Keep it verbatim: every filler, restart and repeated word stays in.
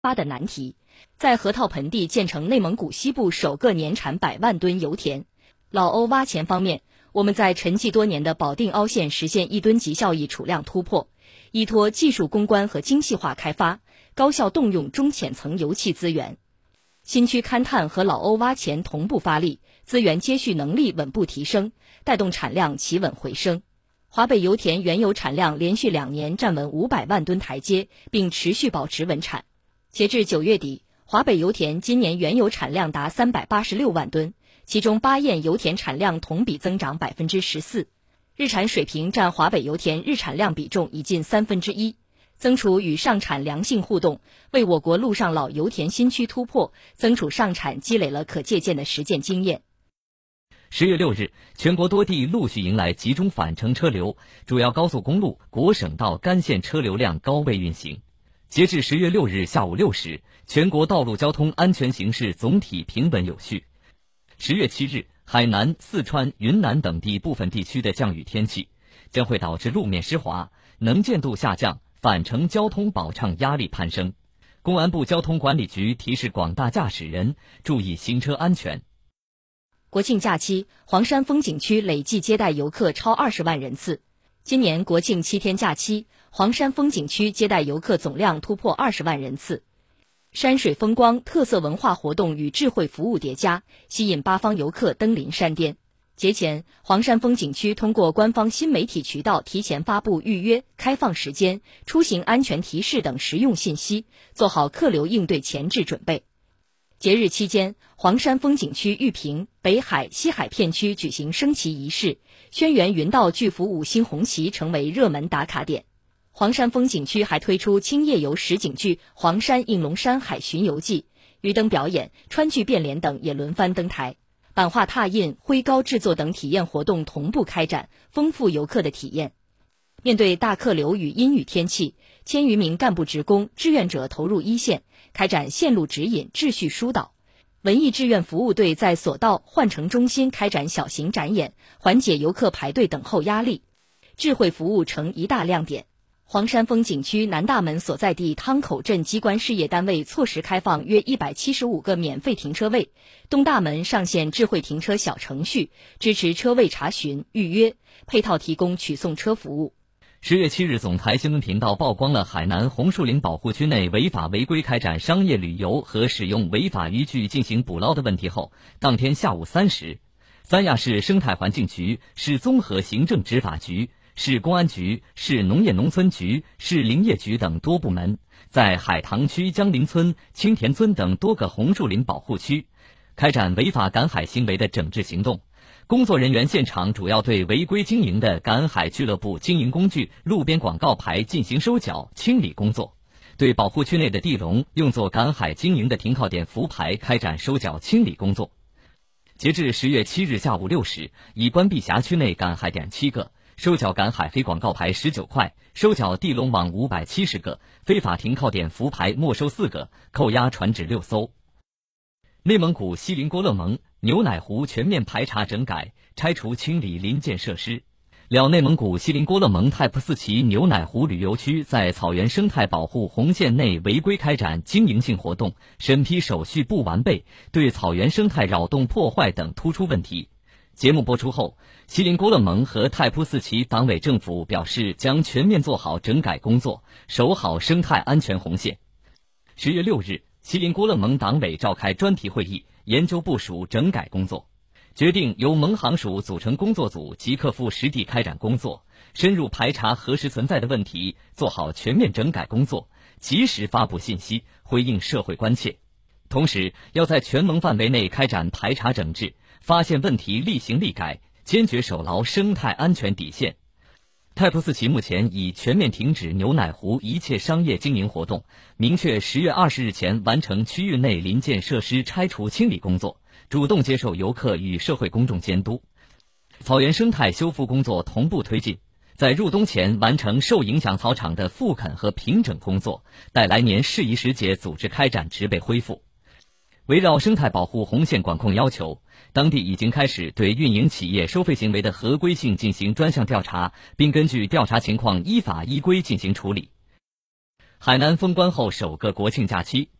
发的难题，在河套盆地建成内蒙古西部首个年产百万吨油田。老欧挖潜方面，我们在沉寂多年的保定凹陷实现一吨级效益储量突破，依托技术攻关和精细化开发，高效动用中浅层油气资源。新区勘探和老欧挖潜同步发力，资源接续能力稳步提升，带动产量企稳回升。华北油田原油产量连续两年站稳五百万吨台阶，并持续保持稳产。截至九月底，华北油田今年原油产量达三百八十六万吨，其中巴堰油田产量同比增长 百分之十四， 日产水平占华北油田日产量比重已近三分之一。增储与上产良性互动，为我国陆上老油田新区突破增储上产积累了可借鉴的实践经验。 十月六日，全国多地陆续迎来集中返程车流，主要高速公路、国省道干线车流量高位运行。截至十月六日下午六时，全国道路交通安全形势总体平稳有序。十月七日，海南、四川、云南等地部分地区的降雨天气将会导致路面湿滑、能见度下降，返程交通保畅压力攀升。公安部交通管理局提示广大驾驶人注意行车安全。 国庆假期，黄山风景区累计接待游客超二十万人次。今年国庆七天假期，黄山风景区接待游客总量突破二十万人次。山水风光、特色文化活动与智慧服务叠加，吸引八方游客登临山巅。节前，黄山风景区通过官方新媒体渠道提前发布预约、开放时间、出行安全提示等实用信息，做好客流应对前置准备。节日期间，黄山风景区玉屏、北海、西海片区举行升旗仪式，轩辕云道巨幅五星红旗成为热门打卡点。黄山风景区还推出轻夜游实景剧《黄山应龙山海巡游记》，鱼灯表演、川剧变脸等也轮番登台。版画拓印、徽膏制作等体验活动同步开展，丰富游客的体验。面对大客流与阴雨天气，千余名干部职工、志愿者投入一线，开展线路指引、秩序疏导。文艺志愿服务队在索道、换乘中心开展小型展演，缓解游客排队等候压力。智慧服务成一大亮点。黄山风景区南大门所在地汤口镇机关事业单位错时开放约一百七十五个免费停车位，东大门上线智慧停车小程序，支持车位查询、预约，配套提供取送车服务。 十月七日，总台新闻频道曝光了海南红树林保护区内违法违规开展商业旅游和使用违法渔具进行捕捞的问题后，当天下午三时，三亚市生态环境局、市综合行政执法局、市公安局、市农业农村局、市林业局等多部门在海棠区江林村、青田村等多个红树林保护区开展违法赶海行为的整治行动。工作人员现场主要对违规经营的赶海俱乐部经营工具、路边广告牌进行收缴清理工作，对保护区内的地笼用作赶海经营的停靠点浮牌开展收缴清理工作。截至十月七日下午六时，已关闭辖区内赶海点七个，收缴赶海非广告牌十九块，收缴地笼网五百七十个，非法停靠点浮牌没收四个，扣押船只六艘。内蒙古锡林郭勒盟牛奶湖全面排查整改，拆除清理临建设施。辽内蒙古锡林郭勒盟太仆寺旗牛奶湖旅游区在草原生态保护红线内违规开展经营性活动，审批手续不完备，对草原生态扰动破坏等突出问题。节目播出后，锡林郭勒盟和太仆寺旗党委政府表示将全面做好整改工作，守好生态安全红线。十月六日，锡林郭勒盟党委召开专题会议，研究部署整改工作，决定由盟行署组成工作组，即刻赴实地开展工作，深入排查核实存在的问题，做好全面整改工作，及时发布信息，回应社会关切。同时，要在全盟范围内开展排查整治，发现问题立行立改，坚决守牢生态安全底线。太仆寺旗目前已全面停止牛奶湖一切商业经营活动，明确十月二十日前完成区域内临建设施拆除清理工作，主动接受游客与社会公众监督。草原生态修复工作同步推进，在入冬前完成受影响草场的复垦和平整工作，待来年适宜时节组织开展植被恢复。围绕生态保护红线管控要求，当地已经开始对运营企业收费行为的合规性进行专项调查，并根据调查情况依法依规进行处理。 海南封关后首个国庆假期。